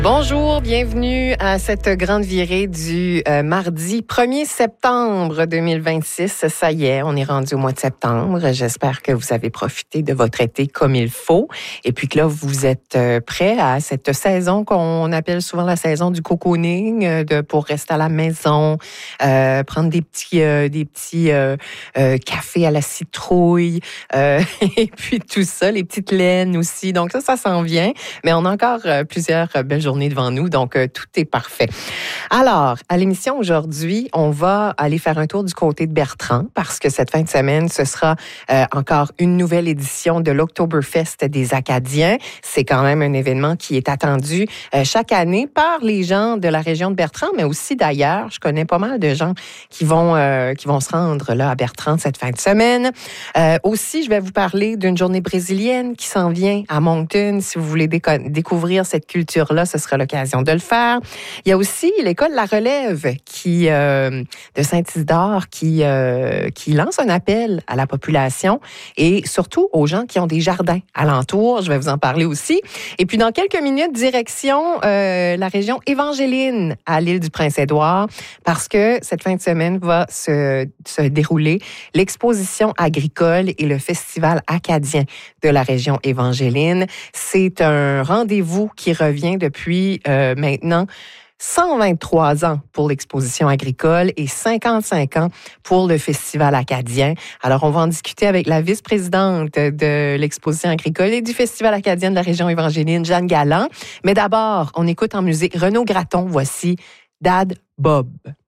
Bonjour, bienvenue à cette grande virée du mardi 1er septembre 2026. Ça y est, on est rendu au mois de septembre. J'espère que vous avez profité de votre été comme il faut et puis que là, vous êtes prêts à cette saison qu'on appelle souvent la saison du cocooning, pour rester à la maison, prendre des petits cafés à la citrouille et puis tout ça, les petites laines aussi. Donc ça s'en vient, mais on a encore plusieurs belles journées devant nous, donc tout est parfait. Alors, à l'émission aujourd'hui, on va aller faire un tour du côté de Bertrand parce que cette fin de semaine, ce sera encore une nouvelle édition de l'Oktoberfest des Acadiens. C'est quand même un événement qui est attendu chaque année par les gens de la région de Bertrand, mais aussi d'ailleurs. Je connais pas mal de gens qui vont se rendre là à Bertrand cette fin de semaine. Aussi, je vais vous parler d'une journée brésilienne qui s'en vient à Moncton. Si vous voulez découvrir cette culture-là, ce sera l'occasion de le faire. Il y a aussi l'école La Relève de Saint-Isidore qui lance un appel à la population et surtout aux gens qui ont des jardins alentours. Je vais vous en parler aussi. Et puis dans quelques minutes, direction la région Évangéline à l'île du Prince-Édouard parce que cette fin de semaine va se dérouler l'exposition agricole et le festival acadien de la région Évangéline. C'est un rendez-vous qui revient depuis maintenant 123 ans pour l'exposition agricole et 55 ans pour le festival acadien. Alors, on va en discuter avec la vice-présidente de l'exposition agricole et du festival acadien de la région Évangéline, Jeanne Galland. Mais d'abord, on écoute en musique Renaud Gratton. Voici Dad Bob.